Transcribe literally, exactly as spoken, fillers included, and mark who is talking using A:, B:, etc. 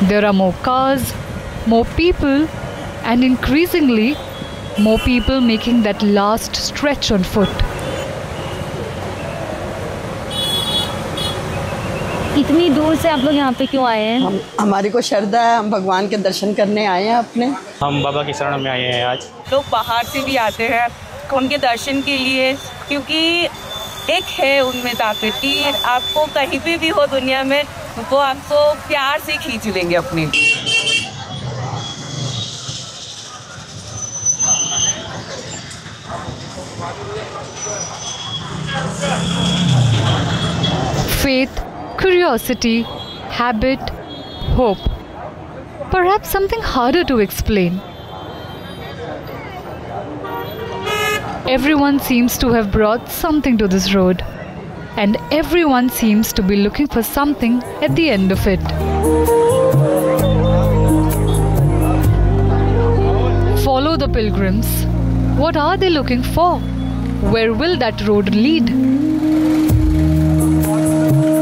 A: There are more cars, more people, and increasingly more people making that last stretch on foot.
B: इतनी दूर से आप लोग यहाँ पे क्यों आए हैं?
C: हम हमारी को श्रद्धा है, हम भगवान के दर्शन करने आए हैं अपने।
D: हम बाबा की शरण में आए हैं आज।
E: लोग बाहर से भी आते हैं उनके दर्शन के लिए, क्योंकि एक है उनमें ताकत कि आपको कहीं पे भी हो दुनिया में वो आपको प्यार से खींच लेंगे अपने लिए।
A: Faith, curiosity, habit, hope. Perhaps something harder to explain. Everyone seems to have brought something to this road, and everyone seems to be looking for something at the end of it. Follow the pilgrims. What are they looking for? Where will that road lead?